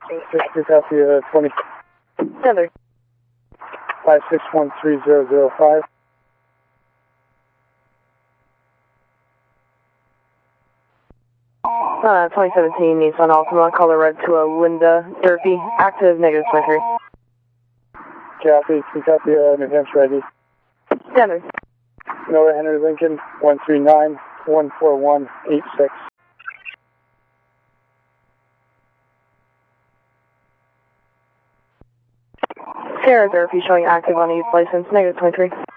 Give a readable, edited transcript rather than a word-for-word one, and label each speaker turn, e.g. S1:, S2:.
S1: Victor copy 20.
S2: Center.
S1: 5613005.
S2: Uh, 2017 Nissan Altima, color red to a Linda Durfee, active -23.
S1: Copy, copy New Hampshire ID.
S2: Center.
S1: Nora Henry Lincoln, 139-14186.
S2: Sarah Durfee showing active on youth license, -23.